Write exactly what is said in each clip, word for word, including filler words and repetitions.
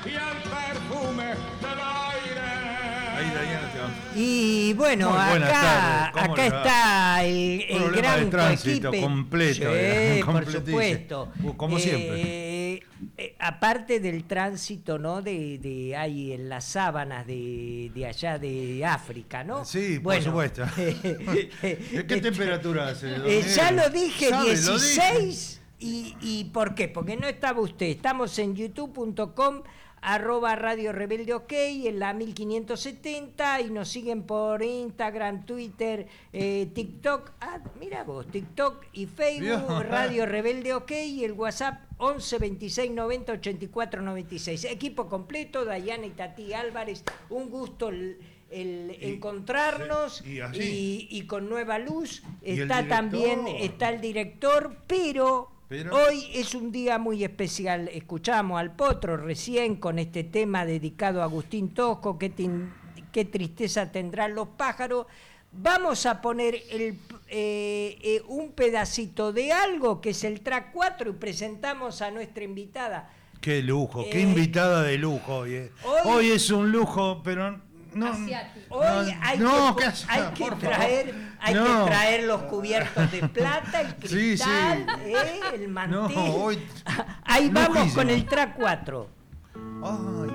y al perfume del aire. Ahí, Diana, te vamos. Y bueno, Muy buenas acá, tardes. ¿Cómo acá le va? está el, el Problema gran de tránsito coequipe. completo, Sí, eh, por completísimo. supuesto. Uh, como Eh, siempre. eh, aparte del tránsito, ¿no? De, de ahí en las sábanas de, de allá de África, ¿no? Sí, por Bueno, supuesto. eh, ¿Qué, qué temperatura hace? don Eh, ya Miguel? lo dije, ¿Sabe? Lo dieciséis. Y, ¿Y por qué? Porque no estaba usted. Estamos en youtube punto com, arroba Radio Rebelde OK, en la mil quinientos setenta, y nos siguen por Instagram, Twitter, eh, TikTok. Ah, mira vos, TikTok y Facebook, Dios. Radio Rebelde OK, y el WhatsApp once veintiséis noventa ochenta y cuatro noventa y seis. Equipo completo, Dayana y Tati Álvarez. Un gusto el, el Y- encontrarnos sí, y así. y, y con nueva luz. Y el Está también, director. está el director, pero... Pero- hoy es un día muy especial. Escuchamos al Potro recién con este tema dedicado a Agustín Tosco, qué, tin- qué tristeza tendrán los pájaros. Vamos a poner el, eh, eh, un pedacito de algo que es el track cuatro y presentamos a nuestra invitada. Qué lujo, qué Eh, invitada de lujo hoy. eh. hoy- Hoy es un lujo, pero no. Asiático. Hoy no, hay, no, que, ¿qué po- hace? hay, que, Por traer, favor. hay No. que traer los cubiertos de plata, el Sí, cristal, sí. eh, el mantel. No, hoy- Ahí vamos lujísimo. con el track cuatro. Ay,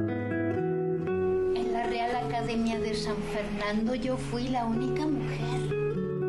En la Real Academia de San Fernando yo fui la única mujer.